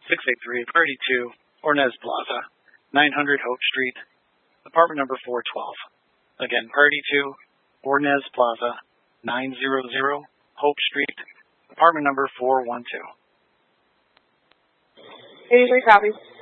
683 Party 2, Ornez Plaza, 900 Hope Street, apartment number 412. Again, Party 2, Ornez Plaza, 900 Hope Street, apartment number 412. 83 copies.